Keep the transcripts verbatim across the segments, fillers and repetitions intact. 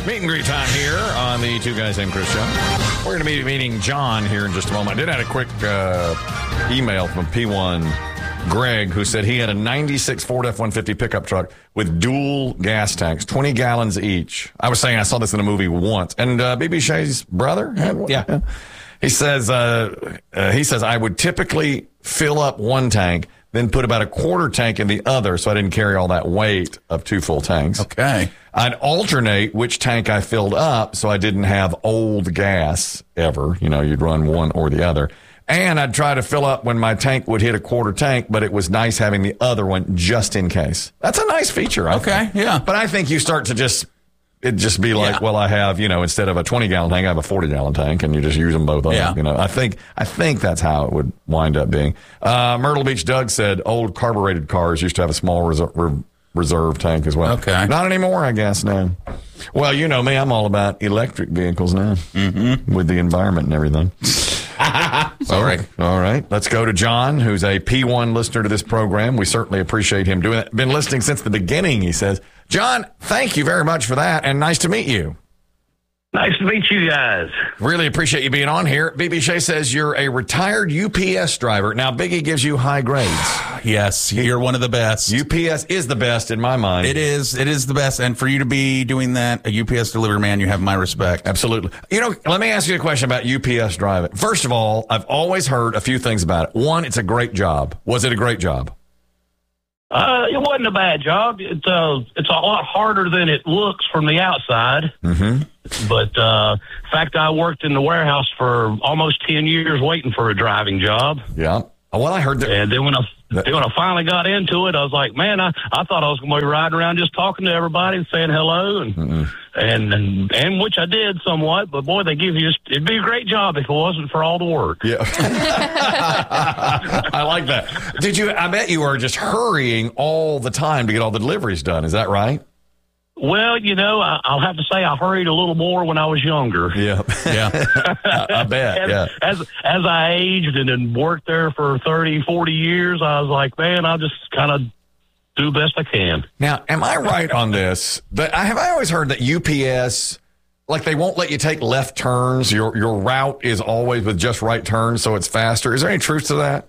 Meet and greet time here on the Two Guys Named Chris show. We're going to be meeting John here in just a moment. I did have a quick uh, email from P one Greg, who said he had a ninety-six Ford F one fifty pickup truck with dual gas tanks, twenty gallons each. I was saying I saw this in a movie once. And uh, B B Shay's brother had one. Yeah. He says, uh, uh, he says, I would typically fill up one tank, then put about a quarter tank in the other so I didn't carry all that weight of two full tanks. Okay. I'd alternate which tank I filled up so I didn't have old gas ever. You know, you'd run one or the other. And I'd try to fill up when my tank would hit a quarter tank, but it was nice having the other one just in case. That's a nice feature, I Okay, think. yeah. But I think you start to just, it'd just be like, Yeah. well, I have, you know, instead of a twenty gallon tank, I have a forty gallon tank, and you just use them both up. Yeah. You know, I think, I think that's how it would wind up being. Uh, Myrtle Beach Doug said old carbureted cars used to have a small reserve, reserve tank as well. Okay. Not anymore, I guess, now. Well, you know me, I'm all about electric vehicles now, mm-hmm. with the environment and everything. Sorry. All right. Let's go to John, who's a P one listener to this program. We certainly appreciate him doing that. Been listening since the beginning, he says. John, thank you very much for that, and nice to meet you. Nice to meet you guys. Really appreciate you being on here. B B Shay says you're a retired U P S driver. Now, Biggie gives you high grades. Yes, you're one of the best. U P S is the best in my mind. It is. It is the best. And for you to be doing that, a U P S delivery man, you have my respect. Absolutely. You know, let me ask you a question about U P S driving. First of all, I've always heard a few things about it. One, it's a great job. Was it a great job? Uh, it wasn't a bad job. It's uh, it's a lot harder than it looks from the outside. Mm-hmm. But uh, in fact, I worked in the warehouse for almost ten years waiting for a driving job. Yeah. Well, I heard that. And then when I then when I finally got into it, I was like, man, I, I thought I was going to be riding around just talking to everybody and saying hello, and Mm-mm. and, and and which I did somewhat. But boy, they give you it'd be a great job if it wasn't for all the work. Yeah. I like that. Did you, I bet you were just hurrying all the time to get all the deliveries done. Is that right? Well, you know, I, I'll have to say I hurried a little more when I was younger. Yeah. Yeah. I, I bet. As, Yeah. as as I aged and then worked there for thirty, forty years, I was like, man, I'll just kind of do the best I can. Now, am I right on this? That I have I always heard that U P S, like they won't let you take left turns. Your your route is always with just right turns, so it's faster. Is there any truth to that?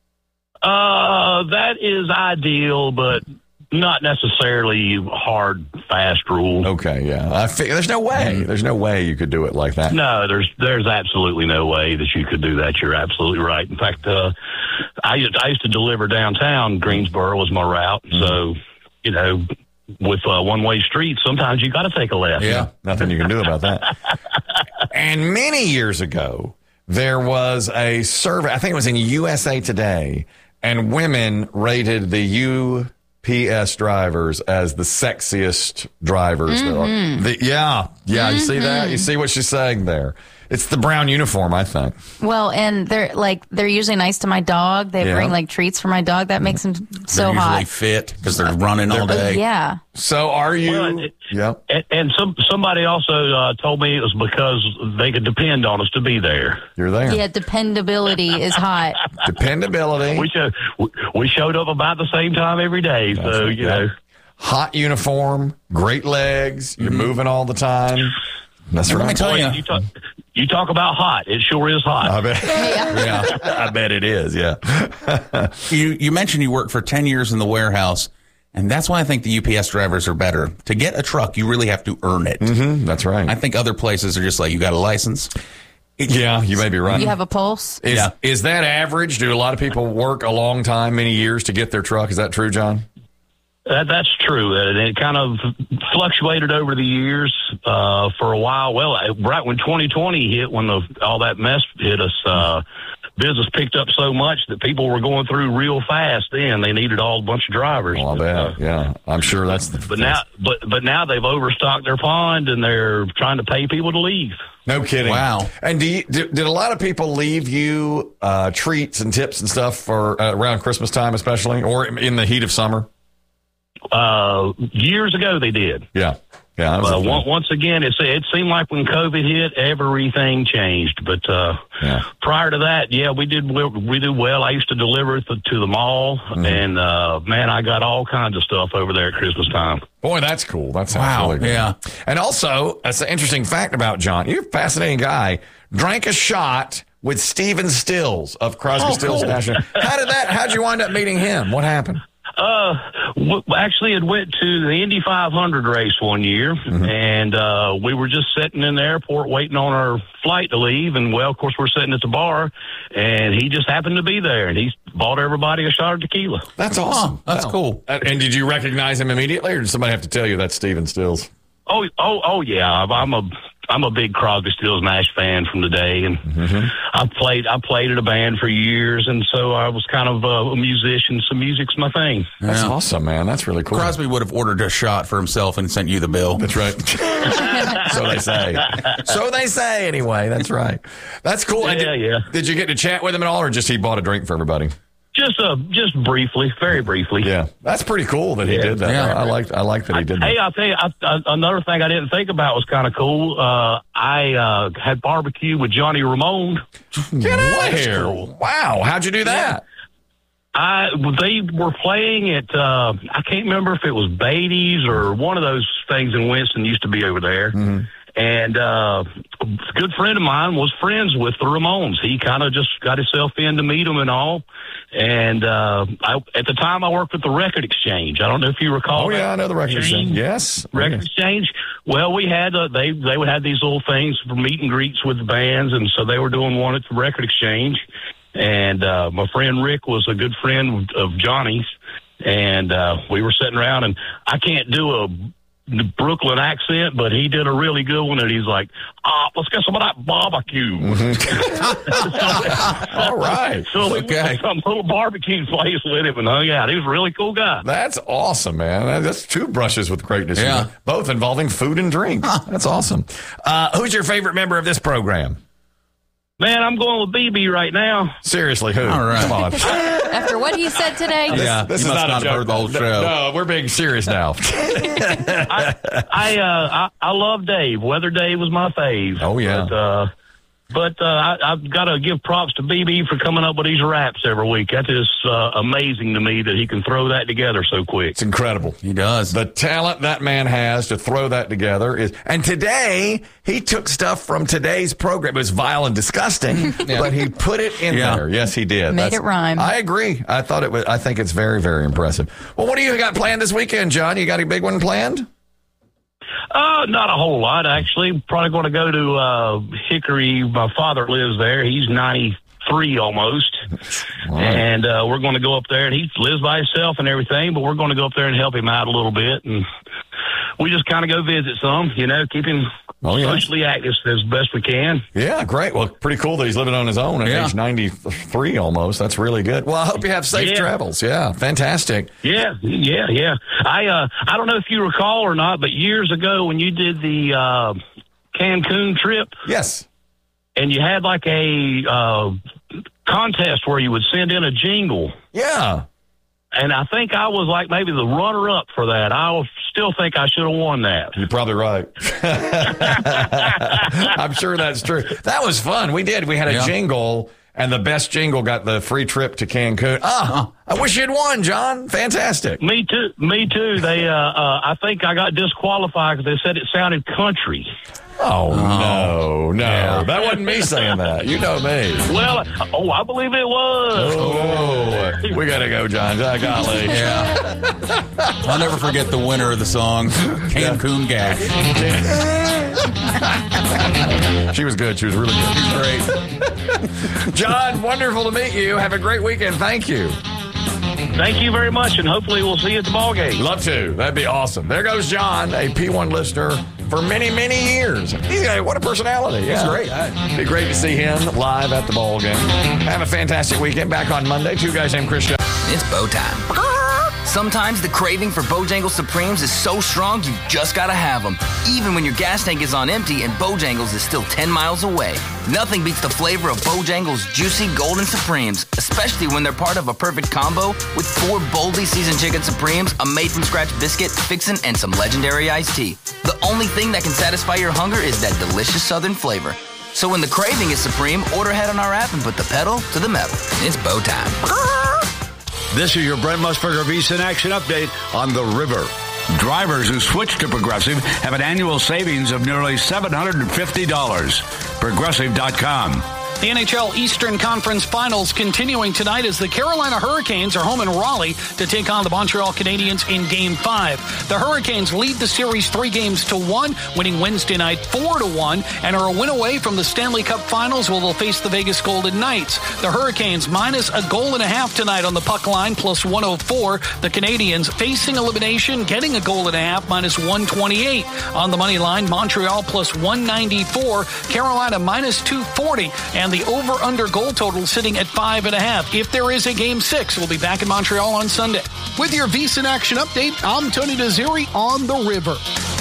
Uh, that is ideal, but not necessarily hard, fast rule. Okay, yeah. I fig- there's no way. There's no way you could do it like that. No, there's there's absolutely no way that you could do that. You're absolutely right. In fact, uh, I used I used to deliver downtown. Greensboro was my route, Mm-hmm. so you know, with uh, one way streets, sometimes you got to take a left. Yeah, nothing you can do about that. And many years ago, there was a survey. I think it was in U S A Today, and women rated the U P S drivers as the sexiest drivers. Mm-hmm. There are. The, yeah, yeah. Mm-hmm. You see that? You see what she's saying there? It's the brown uniform, I think. Well, and they're like they're usually nice to my dog. They Yeah. bring like treats for my dog. That makes them so They're usually hot. fit because they're running all day. Yeah. So are you? Well, it- yeah. And, and some somebody also uh, told me it was because they could depend on us to be there. You're there. Yeah, dependability is hot. Dependability. We show, we showed up about the same time every day, That's so right, you yeah. know. Hot uniform, great legs. You're moving all the time. That's Let right. me tell Boy, you. you talk, you talk about hot. It sure is hot. I bet. Yeah, I bet it is. Yeah. You you mentioned you worked for ten years in the warehouse, and that's why I think the U P S drivers are better. To get a truck, you really have to earn it. Mm-hmm, that's right. I think other places are just like, you got a license. Yeah, you may be right. You have a pulse. Is, Yeah. is that average? Do a lot of people work a long time, many years to get their truck? Is that true, John? That, that's true. And it kind of fluctuated over the years uh, for a while. Well, right when twenty twenty hit, when the, all that mess hit us, uh, business picked up so much that people were going through real fast. Then they needed all a bunch of drivers. Well, I But, uh, bet. Yeah, I'm sure that's the. But now, but but now they've overstocked their pond and they're trying to pay people to leave. No kidding. Wow. And do you, did, did a lot of people leave you uh, treats and tips and stuff for uh, around Christmas time, especially, or in the heat of summer? Uh, years ago, they did. Yeah. Yeah, that was But a one, fun- once again, it's, it seemed like when COVID hit, everything changed. But uh, Yeah. prior to that, yeah, we did we, we did well. I used to deliver it to, to the mall, Mm-hmm. and uh, man, I got all kinds of stuff over there at Christmas time. Boy, that's cool. That sounds Wow, really good. yeah. And also, that's an interesting fact about John. You're a fascinating guy. Drank a shot with Steven Stills of Crosby, Oh, Stills, cool. Nash. How did that? How'd you wind up meeting him? What happened? Uh, w- actually, it went to the Indy five hundred race one year, Mm-hmm. and uh, we were just sitting in the airport waiting on our flight to leave. And well, of course, we're sitting at the bar, and he just happened to be there, and he bought everybody a shot of tequila. That's awesome. that's Wow. cool. Uh, And did you recognize him immediately, or did somebody have to tell you that's Steven Stills? Oh, oh, oh, yeah. I'm a I'm a big Crosby, Stills, Nash fan from the day, and Mm-hmm. I played I played in a band for years, and so I was kind of uh, a musician. So music's my thing. That's Yeah. awesome, man. That's really cool. Crosby would have ordered a shot for himself and sent you the bill. That's right. So they say. So they say, anyway. That's right. That's cool. And Yeah, did, yeah. Did you get to chat with him at all, or just he bought a drink for everybody? Just uh, just briefly, very briefly. Yeah, that's pretty cool that he Yeah. did that. Yeah. I like. I like that he did that. Hey, I'll tell you, I, I, another thing I didn't think about was kind of cool. Uh, I uh, had barbecue with Johnny Ramone. Get out What? of here! Wow, how'd you do that? I they were playing at uh, I can't remember if it was Beatty's or one of those things in Winston used to be over there. And uh, a good friend of mine was friends with the Ramones. He kind of just got himself in to meet them and all. And uh, I, at the time, I worked with the Record Exchange. I don't know if you recall. Oh yeah, that. I know the record exchange. Yes, Record yes. Exchange. Well, we had uh, they they would have these little things for meet and greets with the bands, and so they were doing one at the Record Exchange. And uh, my friend Rick was a good friend of Johnny's, and uh, we were sitting around, and I can't do a the Brooklyn accent, but he did a really good one, and he's like, "Ah, let's get some of that barbecue." All right. So we Okay. went to some little barbecue place with him and hung out. He was a really cool guy. That's awesome, man. That's two brushes with greatness. Yeah. Both involving food and drink. That's awesome. Uh, who's your favorite member of this program? Man, I'm going with B B right now. Seriously, who? All right. Come on. After what he said today, Yeah, This you is must not, not a have joke. heard the whole No, show. No, we're being serious now. I I, uh, I I love Dave. Weather Dave was my fave. Oh, yeah. But, uh, but uh, I, I've got to give props to B B for coming up with these raps every week. That is uh, amazing to me that he can throw that together so quick. It's incredible. He does. The talent that man has to throw that together is, and today he took stuff from today's program. It was vile and disgusting, but he put it in Yeah. there. Yes, he did. Made it rhyme. I agree. I thought it was. I think it's very, very impressive. Well, what do you got planned this weekend, John? You got a big one planned? Uh, not a whole lot, actually. Probably going to go to uh, Hickory. My father lives there. He's ninety-three almost. All right. And uh, we're going to go up there, and he lives by himself and everything, but we're going to go up there and help him out a little bit. And we just kind of go visit some, you know, keep him Oh, yeah. socially active as best we can. Yeah, great. Well, pretty cool that he's living on his own at Yeah. age ninety-three almost. That's really good. Well, I hope you have safe Yeah. travels. Yeah, fantastic. Yeah, yeah, yeah. I uh, I don't know if you recall or not, but years ago when you did the uh, Cancun trip, Yes. and you had like a uh, contest where you would send in a jingle. Yeah. And I think I was like maybe the runner-up for that. I was, still think I should have won that. You're probably right. I'm sure that's true. That was fun. We did. We had a Yeah. jingle, and the best jingle got the free trip to Cancun. Ah, I wish you'd won, John. Fantastic. Me too. Me too. They, uh, uh, I think I got disqualified because they said it sounded country. Oh, no, no. Yeah. That wasn't me saying that. You know me. Well, oh, I believe it was. Oh, we got to go, John. Ah, golly. Yeah. I'll never forget the winner of the song, Cancun Gash. She was good. She was really good. Great. John, wonderful to meet you. Have a great weekend. Thank you. Thank you very much, and hopefully we'll see you at the ball game. Love to. That'd be awesome. There goes John, a P one listener for many, many years. He's got, what a personality. Yeah. great. It'd be great to see him live at the ball game. Have a fantastic weekend. Back on Monday. Two guys named Chris Show. It's bow time. Sometimes the craving for Bojangles Supremes is so strong you've just gotta have them, even when your gas tank is on empty and Bojangles is still ten miles away. Nothing beats the flavor of Bojangles juicy golden Supremes, especially when they're part of a perfect combo with four boldly seasoned chicken Supremes, a made-from-scratch biscuit, fixin', and some legendary iced tea. The only thing that can satisfy your hunger is that delicious Southern flavor. So when the craving is supreme, order ahead on our app and put the pedal to the metal. It's bow time. This is your Brent Musburger VSiN Action Update on the river. Drivers who switch to Progressive have an annual savings of nearly seven hundred fifty dollars. Progressive dot com. The N H L Eastern Conference Finals continuing tonight as the Carolina Hurricanes are home in Raleigh to take on the Montreal Canadiens in Game five. The Hurricanes lead the series three games to one, winning Wednesday night four to one, and are a win away from the Stanley Cup Finals where they'll face the Vegas Golden Knights. The Hurricanes minus a goal and a half tonight on the puck line, plus one oh four. The Canadiens facing elimination, getting a goal and a half, minus one twenty-eight. On the money line, Montreal plus one ninety-four, Carolina minus two forty, and the over-under goal total sitting at five and a half. If there is a game six, we'll be back in Montreal on Sunday. With your VSiN Action Update, I'm Tony Desiri on the river.